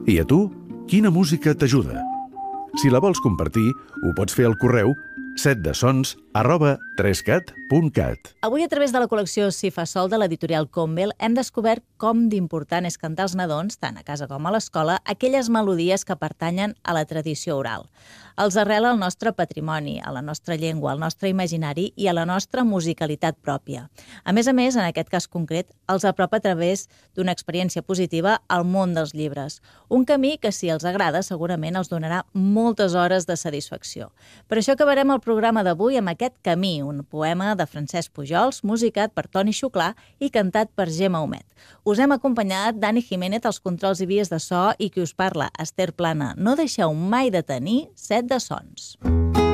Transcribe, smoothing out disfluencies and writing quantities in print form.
I a tu, quina música t'ajuda? Si la vols compartir, ho pots fer al correu setdesons@3cat.cat. Avui, a través de la col·lecció Si fa sol de l'editorial Combel, hem descobert com d'important és cantar als nadons, tant a casa com a l'escola, aquelles melodies que pertanyen a la tradició oral. Els arrela al nostre patrimoni, a la nostra llengua, al nostre imaginari i a la nostra musicalitat pròpia. A més, en aquest cas concret, els apropa a través d'una experiència positiva al món dels llibres. Un camí que, si els agrada, segurament els donarà moltes hores de satisfacció. Per això acabarem el programa d'avui amb aquest Camí, un poema de Francesc Pujols, musicat per Toni Xuclà i cantat per Gemma Humet. Us hem acompanyat Dani Jiménez als controls i vies de so i qui us parla, Esther Plana. No deixeu mai de tenir set de sons.